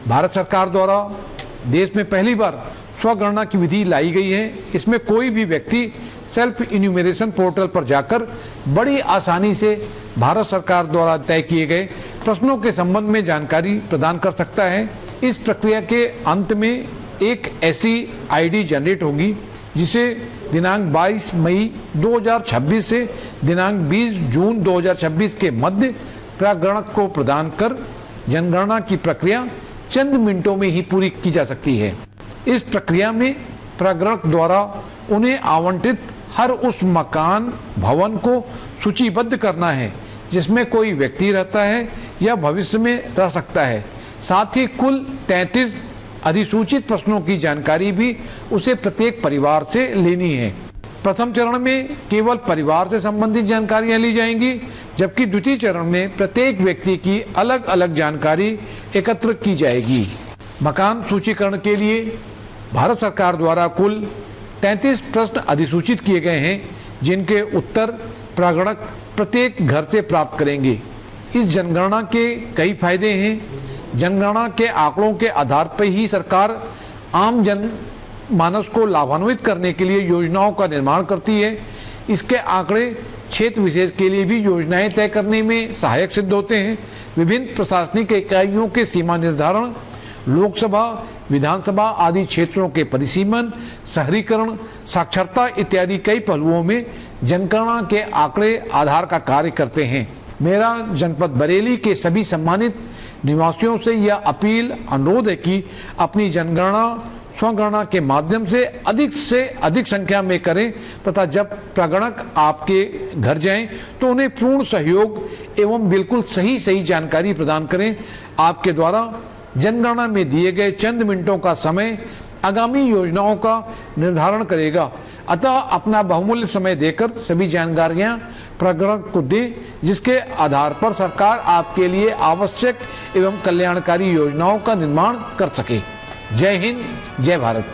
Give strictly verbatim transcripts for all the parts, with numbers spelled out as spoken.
भारत सरकार द्वारा देश में पहली बार स्वगणना की विधि लाई गई है। इसमें कोई भी व्यक्ति सेल्फ इन्यूमरेशन पोर्टल पर जाकर बड़ी आसानी से भारत सरकार द्वारा तय किए गए प्रश्नों के संबंध में जानकारी प्रदान कर सकता है। इस प्रक्रिया के अंत में एक ऐसी आईडी जनरेट होगी जिसे दिनांक बाईस मई दो हज़ार छब्बीस से दिनांक बीस जून दो हज़ार छब्बीस के मध्य प्रागणक को प्रदान कर जनगणना की प्रक्रिया चंद मिनटों में ही पूरी की जा सकती है। इस प्रक्रिया में प्रागणक द्वारा उन्हें आवंटित हर उस मकान भवन को सूचीबद्ध करना है जिसमें कोई व्यक्ति रहता है या भविष्य में रह सकता है। साथ ही कुल तैंतीस अधिसूचित प्रश्नों की जानकारी भी उसे प्रत्येक परिवार से लेनी है। प्रथम चरण में केवल परिवार से संबंधित जानकारियां ली जाएंगी, जबकि द्वितीय चरण में प्रत्येक व्यक्ति की अलग अलग जानकारी एकत्र की जाएगी। मकान सूचीकरण के लिए भारत सरकार द्वारा कुल तैंतीस प्रश्न अधिसूचित किए गए हैं, जिनके उत्तर प्रागणक प्रत्येक घर से प्राप्त करेंगे। इस जनगणना के कई फायदे हैं। जनगणना के आंकड़ों के आधार पर ही सरकार आम जन मानस को लाभान्वित करने के लिए योजनाओं का निर्माण करती है। इसके आंकड़े क्षेत्र विशेष के लिए भी योजनाएं तय करने में सहायक सिद्ध होते हैं। विभिन्न प्रशासनिक इकाइयों के सीमा निर्धारण, लोकसभा, विधानसभा आदि क्षेत्रों के परिसीमन, शहरीकरण, साक्षरता इत्यादि कई पहलुओं में जनगणना के आंकड़े आधार का कार्य करते हैं। मेरा जनपद बरेली के सभी सम्मानित निवासियों से यह अपील अनुरोध है कि अपनी जनगणना स्वगणना के माध्यम से अधिक से अधिक संख्या में करें तथा जब प्रागणक आपके घर जाएं तो उन्हें पूर्ण सहयोग एवं बिल्कुल सही सही जानकारी प्रदान करें। आपके द्वारा जनगणना में दिए गए चंद मिनटों का समय आगामी योजनाओं का निर्धारण करेगा। अतः अपना बहुमूल्य समय देकर सभी जानकारियां प्रागणक को दें, जिसके आधार पर सरकार आपके लिए आवश्यक एवं कल्याणकारी योजनाओं का निर्माण कर सके। जय हिंद, जय भारत।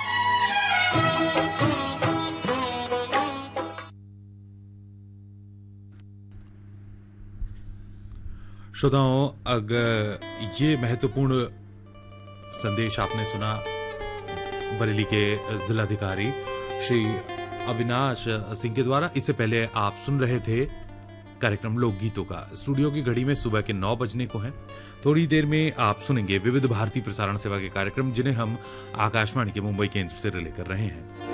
श्रोताओं, अगर ये महत्वपूर्ण संदेश आपने सुना बरेली के जिलाधिकारी श्री अविनाश सिंह के द्वारा। इससे पहले आप सुन रहे थे कार्यक्रम लोकगीतों का। स्टूडियो की घड़ी में सुबह के नौ बजने को हैं। थोड़ी देर में आप सुनेंगे विविध भारती प्रसारण सेवा के कार्यक्रम, जिन्हें हम आकाशवाणी के मुंबई केंद्र से रिले कर रहे हैं।